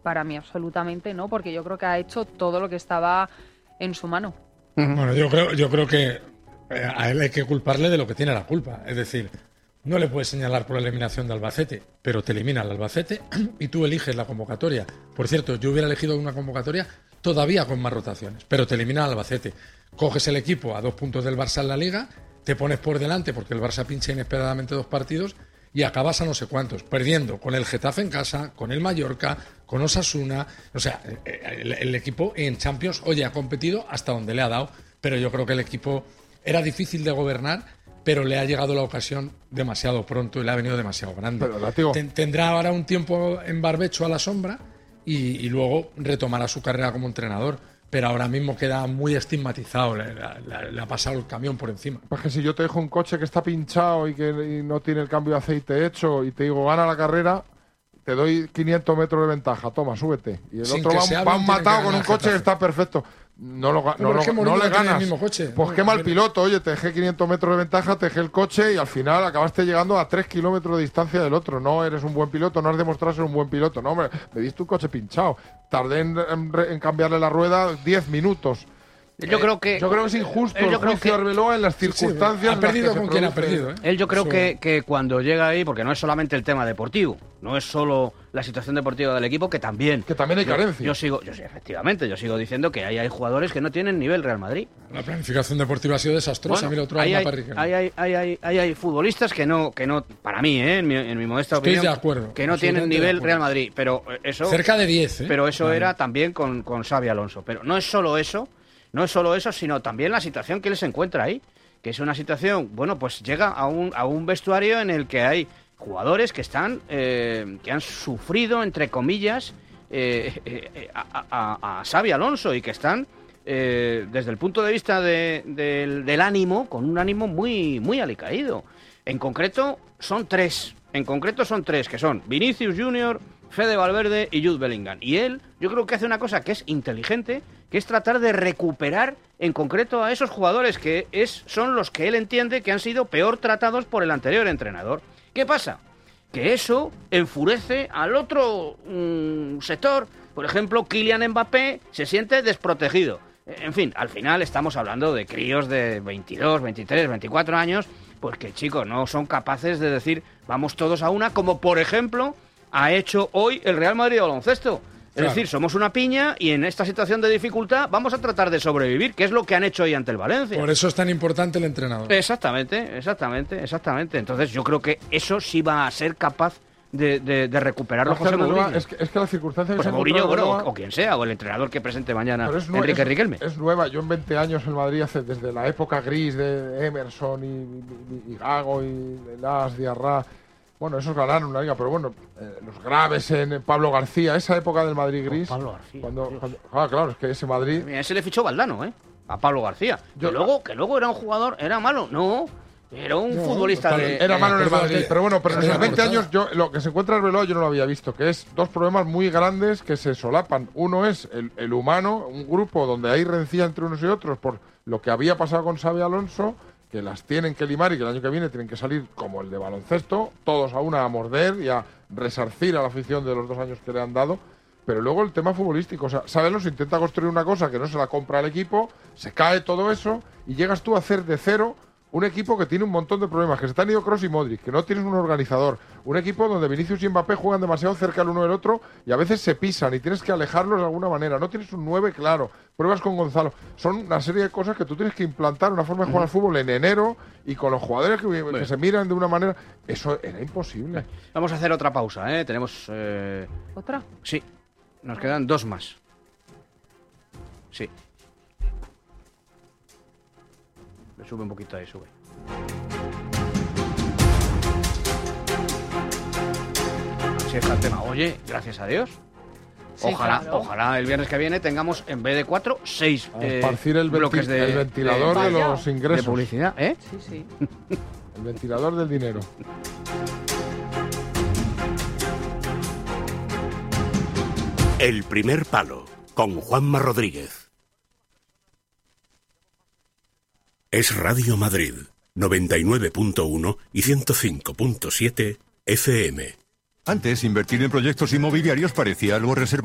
para mí absolutamente no, porque yo creo que ha hecho todo lo que estaba en su mano. Bueno, yo creo que a él hay que culparle de lo que tiene la culpa. Es decir, no le puedes señalar por la eliminación de Albacete, pero te elimina el Albacete y tú eliges la convocatoria. Por cierto, yo hubiera elegido una convocatoria todavía con más rotaciones, pero te elimina el Albacete. Coges el equipo a 2 puntos del Barça en la Liga, te pones por delante porque el Barça pincha inesperadamente 2 partidos y acabas a no sé cuántos, perdiendo con el Getafe en casa, con el Mallorca, con Osasuna. O sea, el equipo en Champions, oye, ha competido hasta donde le ha dado, pero yo creo que el equipo era difícil de gobernar, pero le ha llegado la ocasión demasiado pronto y le ha venido demasiado grande. Tendrá ahora un tiempo en barbecho a la sombra y luego retomará su carrera como entrenador. Pero ahora mismo queda muy estigmatizado, le ha pasado el camión por encima. Pues que si yo te dejo un coche que está pinchado y no tiene el cambio de aceite hecho y te digo, gana la carrera, te doy 500 metros de ventaja, toma, súbete. Y el otro va matado con un coche que está perfecto. No le ganas. El mismo coche. Pues qué mal piloto, oye, te dejé 500 metros de ventaja, te dejé el coche y al final acabaste llegando a 3 kilómetros de distancia del otro. No eres un buen piloto, no has demostrado ser un buen piloto. No, hombre, me diste un coche pinchado. Tardé en cambiarle la rueda 10 minutos. Yo creo que es injusto el juicio de Arbeloa en las circunstancias. Ha perdido con quien ha perdido. Él yo creo que cuando llega ahí, porque no es solamente el tema deportivo, no es solo la situación deportiva del equipo, que también hay carencia. Yo sigo diciendo que hay jugadores que no tienen nivel Real Madrid. La planificación deportiva ha sido desastrosa. Mira, otro hay futbolistas que no, para mí, en mi modesta opinión, de acuerdo, que no tienen nivel Real Madrid, pero eso cerca de 10, pero eso era también con Xabi Alonso. Pero no es solo eso, sino también la situación que él se encuentra ahí, que es una situación, bueno, pues llega a un vestuario en el que hay jugadores que están que han sufrido, entre comillas, a Xabi Alonso y que están desde el punto de vista del ánimo, con un ánimo muy, muy alicaído. En concreto son tres, que son Vinicius Junior, Fede Valverde y Jude Bellingham. Y él, yo creo que hace una cosa que es inteligente, que es tratar de recuperar en concreto a esos jugadores que son los que él entiende que han sido peor tratados por el anterior entrenador. ¿Qué pasa? Que eso enfurece al otro sector. Por ejemplo, Kylian Mbappé se siente desprotegido. En fin, al final estamos hablando de críos de 22, 23, 24 años, pues que, chicos, no son capaces de decir vamos todos a una, como por ejemplo ha hecho hoy el Real Madrid de baloncesto. Es decir, somos una piña y en esta situación de dificultad vamos a tratar de sobrevivir, que es lo que han hecho hoy ante el Valencia. Por eso es tan importante el entrenador. Exactamente. Entonces yo creo que eso sí va a ser capaz de recuperarlo José Mourinho. Es que las circunstancias... Pues Mourinho o quien sea, o el entrenador que presente mañana, Enrique Riquelme. Es nueva. Yo en 20 años en Madrid, desde la época gris de Emerson y Gago y Las, Diarra... Bueno, esos ganaron una liga, pero bueno, los graves en Pablo García, esa época del Madrid gris. Pablo García. Claro, es que ese Madrid... Mira, ese le fichó Valdano, a Pablo García. Que luego era un jugador, era malo. No, era un futbolista Era malo en el Madrid, pero bueno, pero en los 20 años lo que se encuentra Arbeloa yo no lo había visto, que es dos problemas muy grandes que se solapan. Uno es el humano, un grupo donde hay rencilla entre unos y otros por lo que había pasado con Xabi Alonso, que las tienen que limar y que el año que viene tienen que salir como el de baloncesto, todos a una a morder y a resarcir a la afición de los 2 años que le han dado. Pero luego el tema futbolístico, o sea, Alonso intenta construir una cosa que no se la compra el equipo, se cae todo eso y llegas tú a hacer de cero un equipo que tiene un montón de problemas, que se te han ido Kroos y Modric, que no tienes un organizador, un equipo donde Vinicius y Mbappé juegan demasiado cerca el uno del otro y a veces se pisan y tienes que alejarlos de alguna manera, no tienes un 9 claro, pruebas con Gonzalo, son una serie de cosas que tú tienes que implantar, una forma de jugar al fútbol en enero y con los jugadores que se miran de una manera, eso era imposible. Vamos a hacer otra pausa, tenemos... ¿Otra? Sí, nos quedan 2 más. Sí. Sube un poquito ahí, sube. Así está el tema. Oye, gracias a Dios. Sí, Ojalá el viernes que viene tengamos, en vez de 4, 6 esparcir el bloques el ventilador de los ingresos. De publicidad, Sí. El ventilador del dinero. El primer palo, con Juanma Rodríguez. Es Radio Madrid, 99.1 y 105.7 FM. Antes, invertir en proyectos inmobiliarios parecía algo reservado.